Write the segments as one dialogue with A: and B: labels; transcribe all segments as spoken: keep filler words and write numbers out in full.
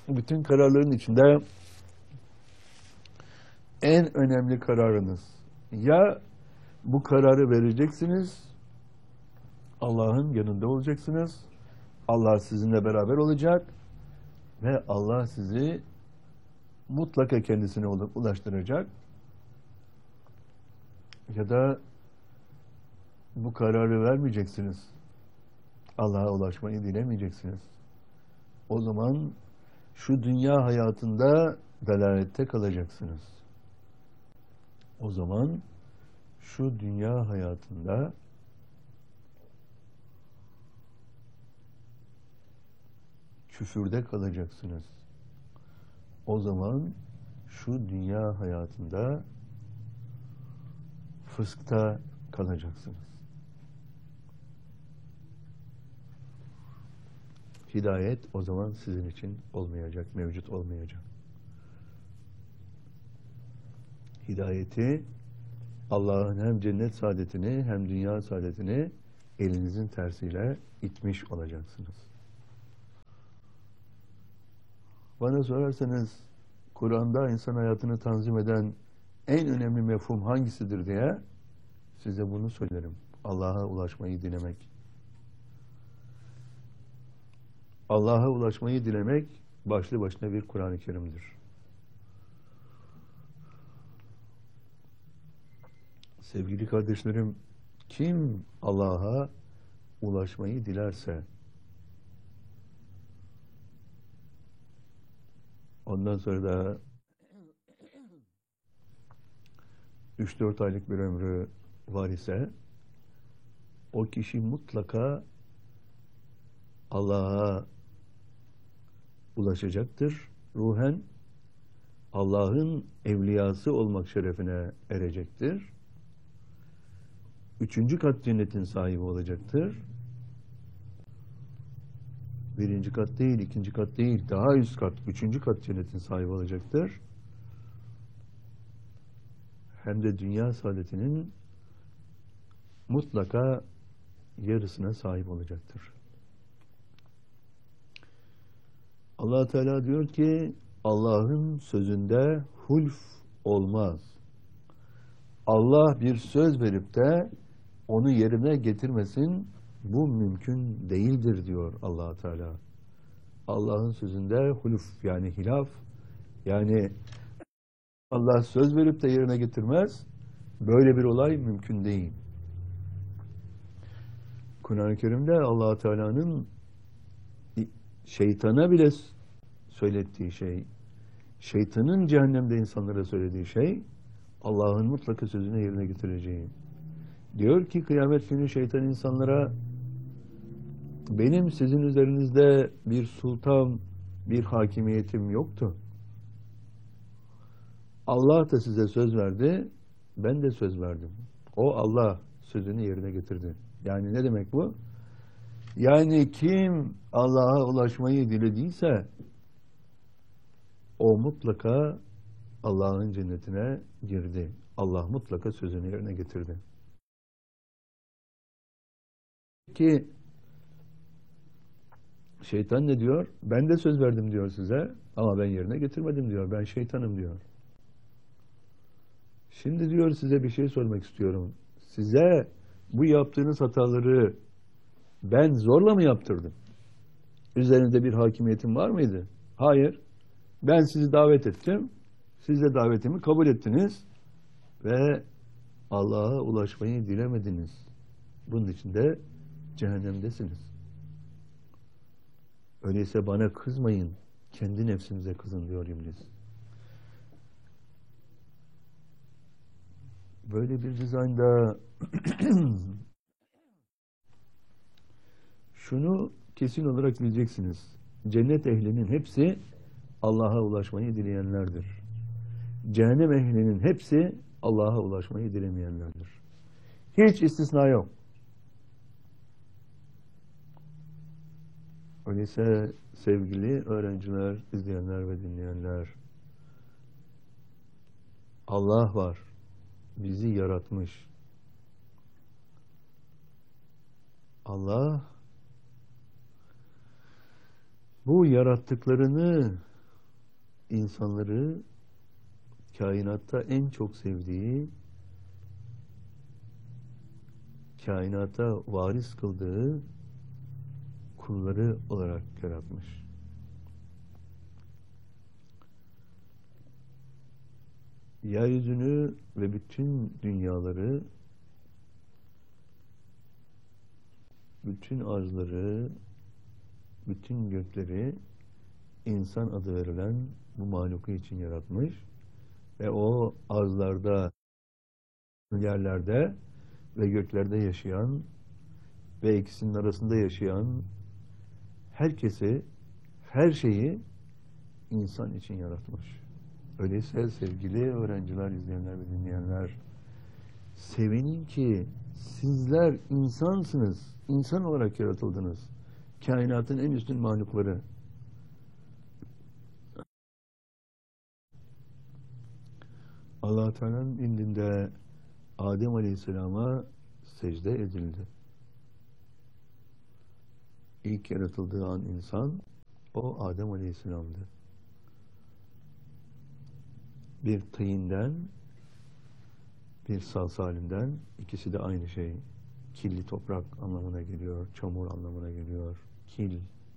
A: bütün kararların içinde en önemli kararınız. Ya bu kararı vereceksiniz, Allah'ın yanında olacaksınız, Allah sizinle beraber olacak ve Allah sizi mutlaka kendisine ulaştıracak. Ya da bu kararı vermeyeceksiniz, Allah'a ulaşmayı dilemeyeceksiniz. O zaman şu dünya hayatında dalalette kalacaksınız. O zaman şu dünya hayatında küfürde kalacaksınız. O zaman şu dünya hayatında fıskta kalacaksınız. Hidayet o zaman sizin için olmayacak, mevcut olmayacak. Hidayeti Allah'ın hem cennet saadetini hem dünya saadetini elinizin tersiyle itmiş olacaksınız. Bana sorarsanız Kur'an'da insan hayatını tanzim eden en önemli mefhum hangisidir diye size bunu söylerim. Allah'a ulaşmayı dilemek. Allah'a ulaşmayı dilemek başlı başına bir Kur'an-ı Kerim'dir. Sevgili kardeşlerim, kim Allah'a ulaşmayı dilerse, ondan sonra da üç dört aylık bir ömrü var ise, o kişi mutlaka Allah'a ulaşacaktır. Ruhen Allah'ın evliyası olmak şerefine erecektir. Üçüncü kat cennetin sahibi olacaktır. Birinci kat değil, ikinci kat değil, daha üst kat, üçüncü kat cennetin sahibi olacaktır. Hem de dünya saadetinin mutlaka yarısına sahip olacaktır. Allah Teala diyor ki, Allah'ın sözünde hulf olmaz. Allah bir söz verip de onu yerine getirmesin, bu mümkün değildir diyor Allah Teala. Allah'ın sözünde hulf yani hilaf, yani Allah söz verip de yerine getirmez, böyle bir olay mümkün değil. Kur'an-ı Kerim'de Allah Teala'nın şeytana bile söylettiği şey, şeytanın cehennemde insanlara söylediği şey, Allah'ın mutlaka sözünü yerine getireceği. Diyor ki kıyamet günü şeytan insanlara, benim sizin üzerinizde bir sultan, bir hakimiyetim yoktu. Allah da size söz verdi, ben de söz verdim. O Allah sözünü yerine getirdi. Yani ne demek bu? Yani kim Allah'a ulaşmayı dilediyse, o mutlaka Allah'ın cennetine girdi. Allah mutlaka sözünü yerine getirdi. Ki şeytan ne diyor? Ben de söz verdim diyor size ama ben yerine getirmedim diyor. Ben şeytanım diyor. Şimdi diyor size bir şey sormak istiyorum. Size bu yaptığınız hataları ben zorla mı yaptırdım? Üzerinizde bir hakimiyetim var mıydı? Hayır. Ben sizi davet ettim. Siz de davetimi kabul ettiniz ve Allah'a ulaşmayı dilemediniz. Bunun için de cehennemdesiniz. Öyleyse bana kızmayın, kendi nefsinize kızın diyor İblis. Böyle bir dizaynda şunu kesin olarak bileceksiniz. Cennet ehlinin hepsi Allah'a ulaşmayı dileyenlerdir. Cehennem ehlinin hepsi Allah'a ulaşmayı dilemeyenlerdir. Hiç istisna yok. Öyleyse sevgili öğrenciler, izleyenler ve dinleyenler, Allah var. Bizi yaratmış. Allah bu yarattıklarını insanları kainatta en çok sevdiği, kainata varis kıldığı kulları olarak yaratmış. Yeryüzünü ve bütün dünyaları, bütün arzları, bütün gökleri insan adı verilen bu mahluku için yaratmış ve o arzlarda, yerlerde ve göklerde yaşayan ve ikisinin arasında yaşayan herkesi, her şeyi insan için yaratmış. Öyleyse sevgili öğrenciler, izleyenler ve dinleyenler, sevinin ki sizler insansınız, insan olarak yaratıldınız. Kainatın en üstün mahlukları. Allah-u Teala'nın indinde Adem Aleyhisselam'a secde edildi. İlk yaratıldığı an insan, o Adem Aleyhisselam'dı. Bir tıyından, bir salsalinden, ikisi de aynı şey. Kirli toprak anlamına geliyor, çamur anlamına geliyor, kil.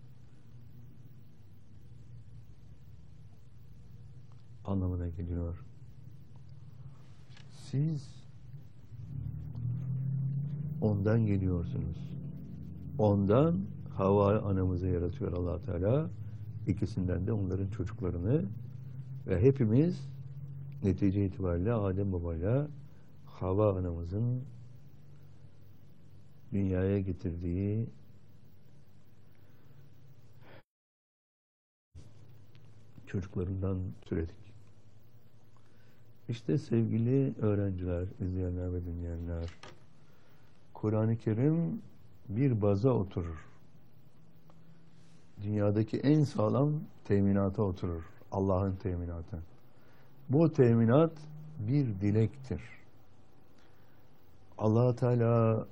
A: Anlamına geliyor. Siz ondan geliyorsunuz. Ondan Havva anamızı yaratıyor Allah Teala. İkisinden de onların çocuklarını ve hepimiz netice itibariyle Adem babayla Havva anamızın dünyaya getirdiği çocuklarından türedik. İşte sevgili öğrenciler, izleyenler ve dinleyenler, Kur'an-ı Kerim bir baza oturur. Dünyadaki en sağlam teminata oturur. Allah'ın teminatı. Bu teminat bir dilektir. Allah Teala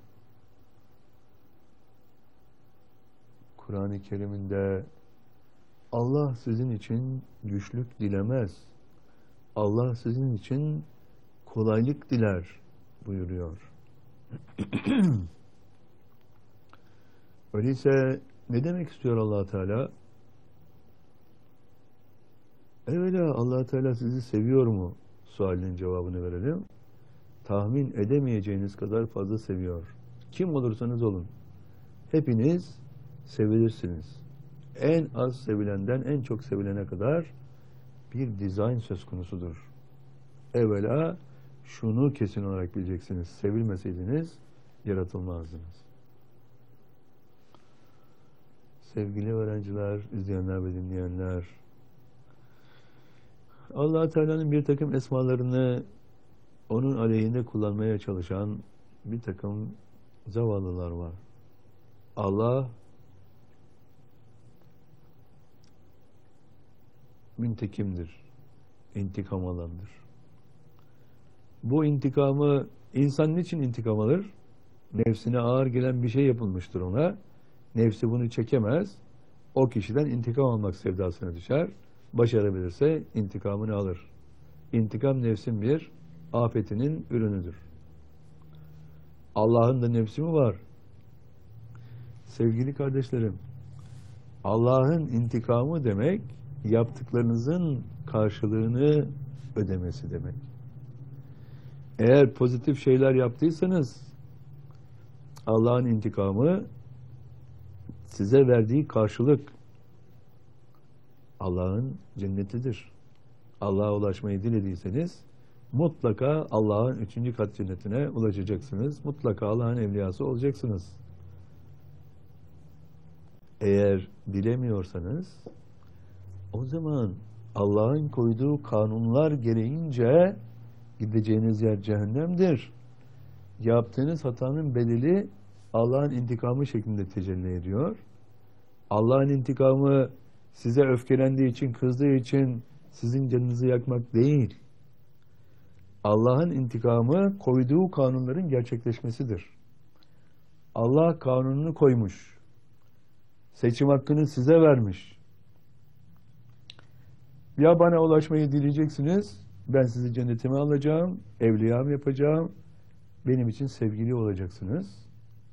A: Kur'an-ı Kerim'inde Allah sizin için güçlük dilemez. Allah sizin için kolaylık diler buyuruyor. Öyleyse ne demek istiyor Allah Teala? Evvela Allah Teala sizi seviyor mu? Sualinin cevabını verelim. Tahmin edemeyeceğiniz kadar fazla seviyor. Kim olursanız olun. Hepiniz sevilirsiniz. En az sevilenden en çok sevilene kadar bir dizayn söz konusudur. Evvela şunu kesin olarak bileceksiniz. Sevilmeseydiniz yaratılmazdınız. Sevgili öğrenciler, izleyenler ve dinleyenler, Allah Teala'nın bir takım esmalarını onun aleyhinde kullanmaya çalışan bir takım zavallılar var. Allah müntekimdir, intikam alandır. Bu intikamı insan niçin intikam alır? Nefsine ağır gelen bir şey yapılmıştır ona. Nefsi bunu çekemez. O kişiden intikam almak sevdasına düşer. Başarabilirse intikamını alır. İntikam nefsin bir afetinin ürünüdür. Allah'ın da nefsi mi var? Sevgili kardeşlerim, Allah'ın intikamı demek, yaptıklarınızın karşılığını ödemesi demek. Eğer pozitif şeyler yaptıysanız, Allah'ın intikamı size verdiği karşılık Allah'ın cennetidir. Allah'a ulaşmayı dilediyseniz mutlaka Allah'ın üçüncü kat cennetine ulaşacaksınız. Mutlaka Allah'ın evliyası olacaksınız. Eğer dilemiyorsanız o zaman Allah'ın koyduğu kanunlar gereğince gideceğiniz yer cehennemdir. Yaptığınız hatanın bedeli Allah'ın intikamı şeklinde tecelli ediyor. Allah'ın intikamı size öfkelendiği için, kızdığı için sizin canınızı yakmak değil. Allah'ın intikamı koyduğu kanunların gerçekleşmesidir. Allah kanununu koymuş. Seçim hakkını size vermiş. Ya bana ulaşmayı dileyeceksiniz, ben sizi cennetime alacağım, evliyam yapacağım, benim için sevgili olacaksınız.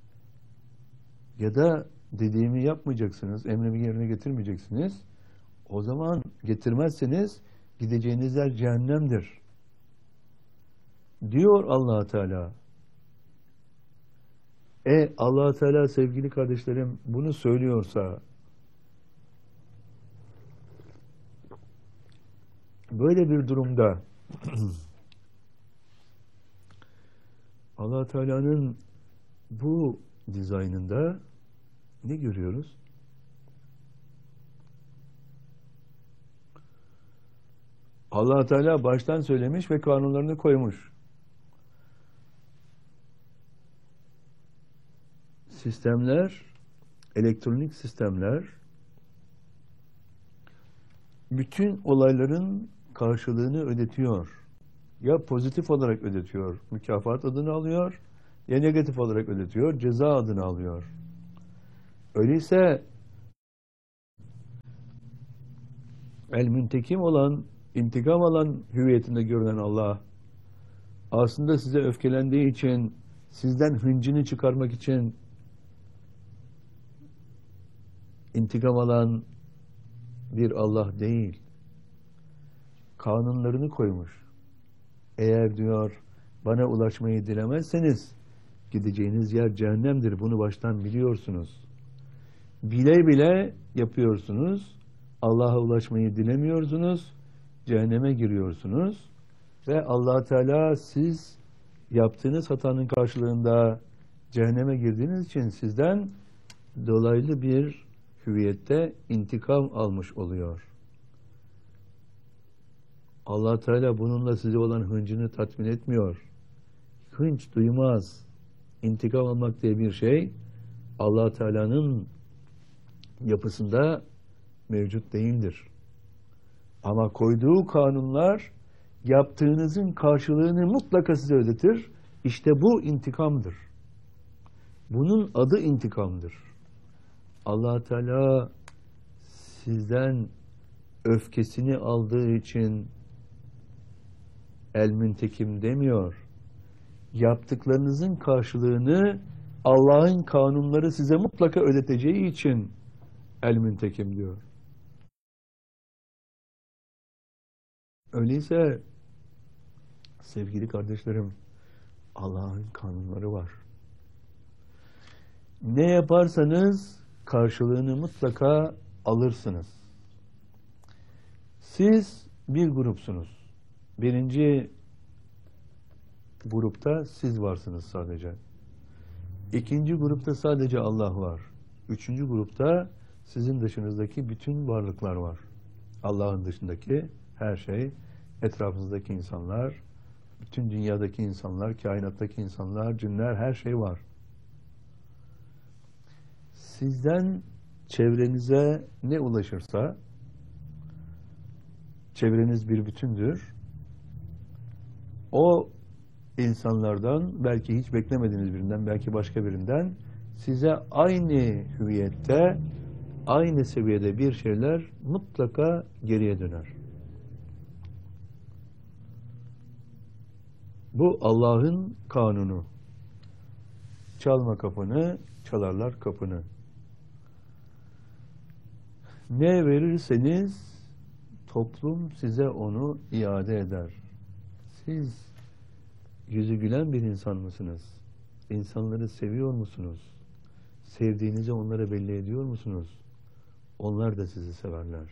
A: Ya da dediğimi yapmayacaksınız, emrimi yerine getirmeyeceksiniz. O zaman getirmezseniz gideceğiniz yer cehennemdir. Diyor Allah Teala. E Allah Teala sevgili kardeşlerim bunu söylüyorsa, böyle bir durumda Allah Teala'nın bu dizaynında ne görüyoruz? Allah Teala baştan söylemiş ve kanunlarını koymuş. Sistemler, elektronik sistemler bütün olayların karşılığını ödetiyor. Ya pozitif olarak ödetiyor, mükafat adını alıyor, ya negatif olarak ödetiyor, ceza adını alıyor. Öyleyse el-müntekim olan, intikam alan hüviyetinde görünen Allah aslında size öfkelendiği için, sizden hıncını çıkarmak için intikam alan bir Allah değil. Kanunlarını koymuş. Eğer diyor bana ulaşmayı dilemezseniz gideceğiniz yer cehennemdir. Bunu baştan biliyorsunuz. Bile bile yapıyorsunuz. Allah'a ulaşmayı dilemiyorsunuz. Cehenneme giriyorsunuz. Ve Allah Teala siz yaptığınız hatanın karşılığında cehenneme girdiğiniz için sizden dolaylı bir hüviyette intikam almış oluyor. Allah Teala bununla size olan hıncını tatmin etmiyor. Hınç duymaz. İntikam almak diye bir şey Allah Teala'nın yapısında mevcut değildir. Ama koyduğu kanunlar yaptığınızın karşılığını mutlaka size ödetir. İşte bu intikamdır. Bunun adı intikamdır. Allah Teala sizden öfkesini aldığı için el-müntekim demiyor. Yaptıklarınızın karşılığını Allah'ın kanunları size mutlaka ödeteceği için el-müntekim diyor. Öyleyse sevgili kardeşlerim, Allah'ın kanunları var. Ne yaparsanız karşılığını mutlaka alırsınız. Siz bir grupsunuz. Birinci grupta siz varsınız sadece. İkinci grupta sadece Allah var. Üçüncü grupta sizin dışınızdaki bütün varlıklar var. Allah'ın dışındaki her şey, etrafınızdaki insanlar, bütün dünyadaki insanlar, kainattaki insanlar, cinler, her şey var. Sizden çevrenize ne ulaşırsa, çevreniz bir bütündür. O insanlardan, belki hiç beklemediğiniz birinden, belki başka birinden size aynı hüviyette, aynı seviyede bir şeyler mutlaka geriye döner. Bu Allah'ın kanunu. Çalma kapını, çalarlar kapını. Ne verirseniz toplum size onu iade eder. Siz yüzü gülen bir insan mısınız? İnsanları seviyor musunuz? Sevdiğinizi onlara belli ediyor musunuz? Onlar da sizi severler.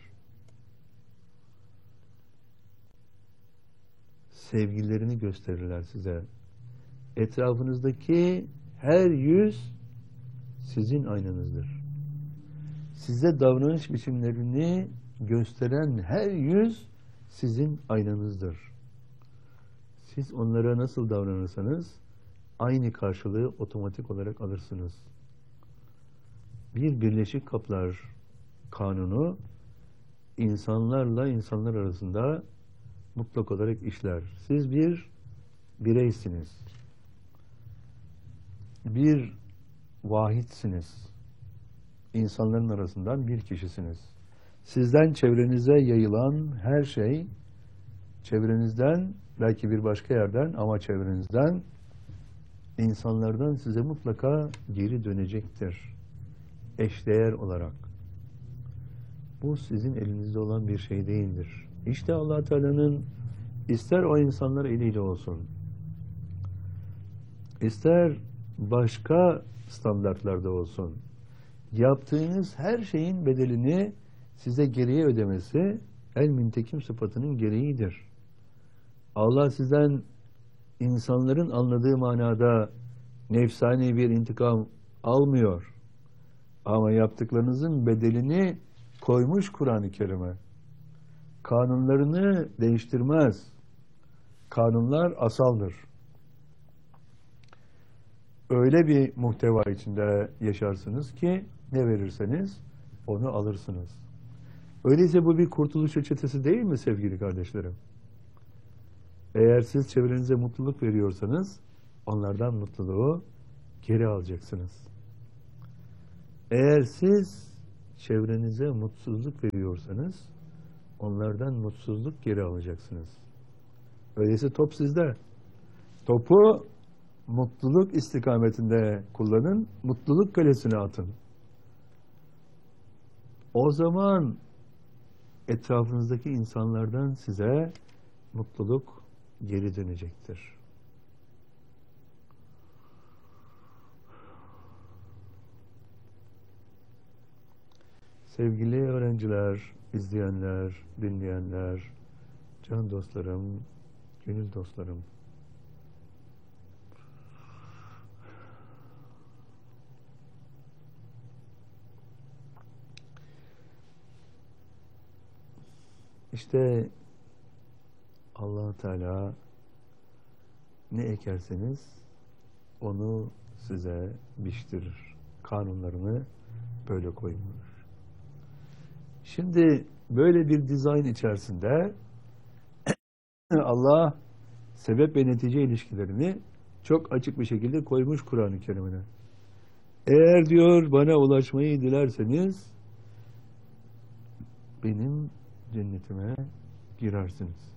A: Sevgilerini gösterirler size. Etrafınızdaki her yüz sizin aynanızdır. Size davranış biçimlerini gösteren her yüz sizin aynanızdır. Siz onlara nasıl davranırsanız aynı karşılığı otomatik olarak alırsınız. Bir Birleşik Kaplar Kanunu insanlarla insanlar arasında mutlak olarak işler. Siz bir bireysiniz. Bir vahitsiniz. İnsanların arasından bir kişisiniz. Sizden çevrenize yayılan her şey, çevrenizden, belki bir başka yerden ama çevrenizden, insanlardan size mutlaka geri dönecektir. Eşdeğer olarak. Bu sizin elinizde olan bir şey değildir. İşte Allah Teala'nın ister o insanlar eliyle olsun, ister başka standartlarda olsun, yaptığınız her şeyin bedelini size geriye ödemesi el müntekim sıfatının gereğidir. Allah sizden insanların anladığı manada nefsani bir intikam almıyor. Ama yaptıklarınızın bedelini koymuş Kur'an-ı Kerim'e. Kanunlarını değiştirmez. Kanunlar asaldır. Öyle bir muhteva içinde yaşarsınız ki ne verirseniz onu alırsınız. Öyleyse bu bir kurtuluş reçetesi değil mi sevgili kardeşlerim? Eğer siz çevrenize mutluluk veriyorsanız onlardan mutluluğu geri alacaksınız. Eğer siz çevrenize mutsuzluk veriyorsanız onlardan mutsuzluk geri alacaksınız. Öyleyse top sizde. Topu mutluluk istikametinde kullanın, mutluluk kalesine atın. O zaman etrafınızdaki insanlardan size mutluluk geri dönecektir. Sevgili öğrenciler, izleyenler, dinleyenler, can dostlarım, gönül dostlarım. İşte Allah Teala ne ekerseniz onu size biçtirir. Kanunlarını böyle koymuş. Şimdi böyle bir dizayn içerisinde Allah sebep ve netice ilişkilerini çok açık bir şekilde koymuş Kur'an-ı Kerim'ine. Eğer diyor bana ulaşmayı dilerseniz benim cennetime girersiniz.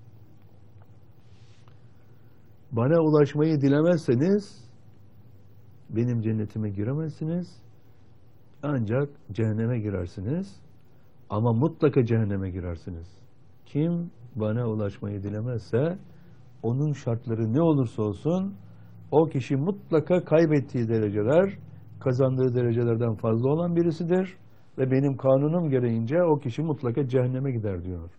A: Bana ulaşmayı dilemezseniz benim cennetime giremezsiniz. Ancak cehenneme girersiniz. Ama mutlaka cehenneme girersiniz. Kim bana ulaşmayı dilemezse onun şartları ne olursa olsun o kişi mutlaka kaybettiği dereceler kazandığı derecelerden fazla olan birisidir ve benim kanunum gereğince o kişi mutlaka cehenneme gider diyor.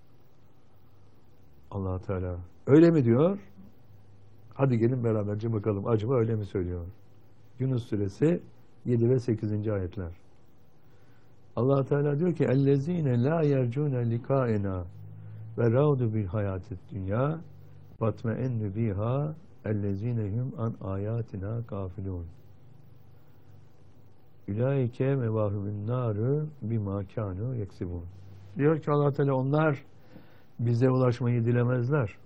A: Allah Teala öyle mi diyor? Hadi gelin beraberce bakalım. Acaba öyle mi söylüyor? Yunus Suresi yedi ve sekizinci ayetler. Allah Teala diyor ki: "Ellezine la yercune likaena ve raudu bil hayatid dünya vatma'ennu biha ellezine hum an ayatina gafilun. Ulaike mevahumun naru bima kanu yeksibun." Diyor ki Allah Teala onlar bize ulaşmayı dilemezler.